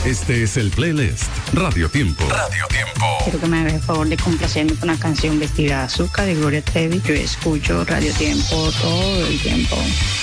Este es el playlist Radio Tiempo. Radio Tiempo. Quiero que me hagas el favor de complacerme con la canción Vestida de Azúcar de Gloria Trevi. Yo escucho Radio Tiempo todo el tiempo.